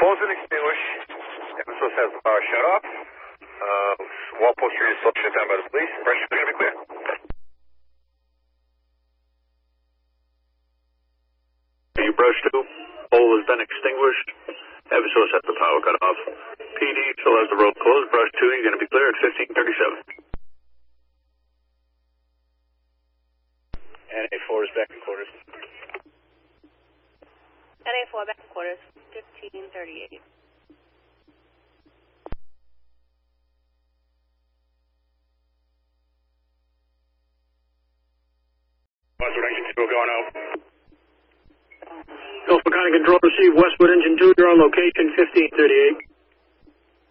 Pole's been extinguished. Emerson has the power shut off. Wall post is still shut down by the police. Pressure is going to be clear. You brush 2. Pole has been extinguished. Eversource has the power cut off. PD still has the road closed. Brush 2, you're going to be clear at 1537. NA4 is back in quarters. NA4 back in quarters, 1538. Westwood engine 2 going out. Gulf County Control, receive Westwood engine 2, you're on location, 1538.